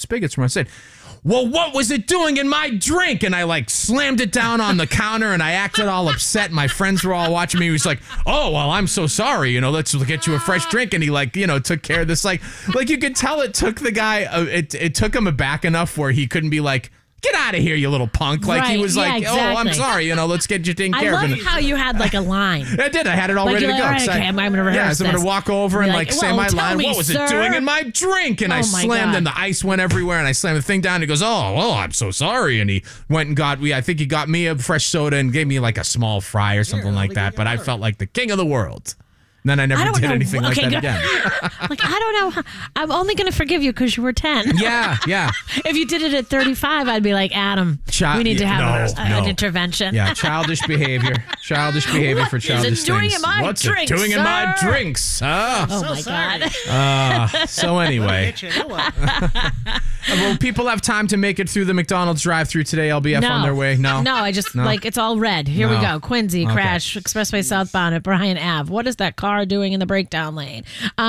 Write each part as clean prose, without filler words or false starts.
spigots from outside. Well, what was it doing in my drink? And I like slammed it down on the counter and I acted all upset. My friends were all watching me. He was like, oh, well, I'm so sorry. Let's get you a fresh drink. And he took care of this. Like you could tell it took the guy, it took him aback enough where he couldn't be like, get out of here, you little punk. Like he was like, exactly. oh, I'm sorry. Let's get you taken care of. I love how you had like a line. I did. I had it all ready to go. Right, okay, I'm going to rehearse Yeah, so I'm going to walk over and say my line. Me, what was sir? it doing in my drink? And I slammed and the ice went everywhere and I slammed the thing down. And he goes, oh, well, I'm so sorry. And he went and I think he got me a fresh soda and gave me like a small fry or something like that. But I felt like the king of the world. And then I never did anything like that again. I don't know. I'm only going to forgive you because you were 10. Yeah. If you did it at 35, I'd be like, Adam, we need to have an intervention. Yeah, childish behavior. Childish behavior for childish things. What's it doing in my drinks? Oh, my God. So anyway. Will people have time to make it through the McDonald's drive-thru today, LBF, on their way? No, I just, it's all red. Here we go. Quincy, crash, Expressway southbound at Bryant Ave. What is that car doing in the breakdown lane?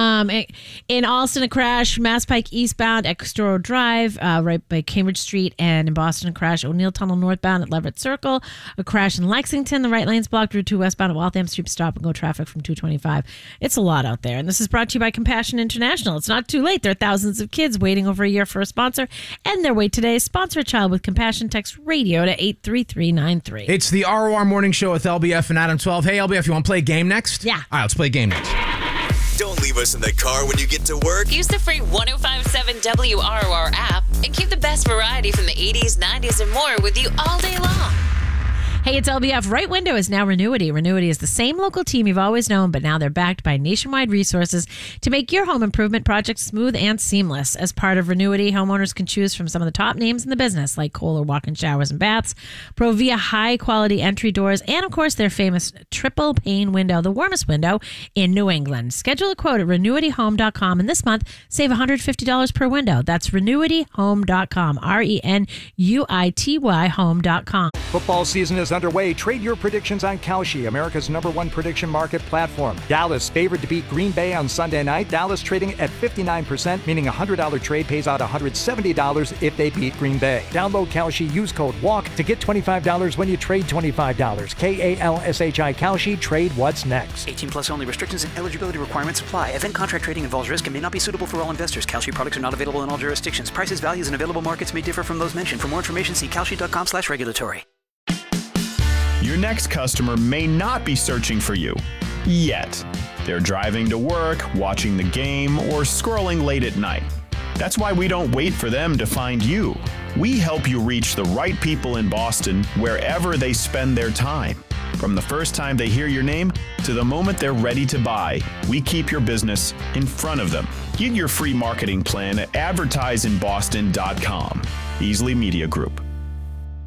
In Alston, a crash, Mass Pike eastbound at Castoro Drive, right by Cambridge Street, and in Boston, a crash, O'Neill Tunnel northbound at Leverett Circle, a crash in Lexington, the right lane's blocked, Route 2 westbound at Waltham Street, stop and go traffic from 225. It's a lot out there, and this is brought to you by Compassion International. It's not too late. There are thousands of kids waiting over a year for a sponsor, and their wait today. Sponsor a child with Compassion. Text radio to 83393. It's the ROR Morning Show with LBF and Adam 12. Hey, LBF, you want to play a game next? Yeah. All right, let's play a game next. Don't leave us in the car when you get to work. Use the free 105.7 WROR app and keep the best variety from the 80s, 90s, and more with you all day long. Hey, it's LBF. Right Window is now Renuity. Renuity is the same local team you've always known, but now they're backed by nationwide resources to make your home improvement project smooth and seamless. As part of Renuity, homeowners can choose from some of the top names in the business, like Kohler Walk-in Showers and Baths, Provia high-quality entry doors, and, of course, their famous triple-pane window, the warmest window in New England. Schedule a quote at RenuityHome.com, and this month, save $150 per window. That's RenuityHome.com, ReNuity Home.com. Football season is underway. Trade your predictions on Kalshi, America's #1 prediction market platform. Dallas favored to beat Green Bay on Sunday night. Dallas trading at 59%, meaning a $100 trade pays out $170 if they beat Green Bay. Download Kalshi, use code WALK to get $25 when you trade $25. KALSHI Kalshi, trade what's next. 18 plus only. Restrictions and eligibility requirements apply. Event contract trading involves risk and may not be suitable for all investors. Kalshi products are not available in all jurisdictions. Prices, values, and available markets may differ from those mentioned. For more information, see kalshi.com/regulatory. Your next customer may not be searching for you yet. They're driving to work, watching the game, or scrolling late at night. That's why we don't wait for them to find you. We help you reach the right people in Boston wherever they spend their time. From the first time they hear your name to the moment they're ready to buy, we keep your business in front of them. Get your free marketing plan at advertiseinboston.com. Easley Media Group.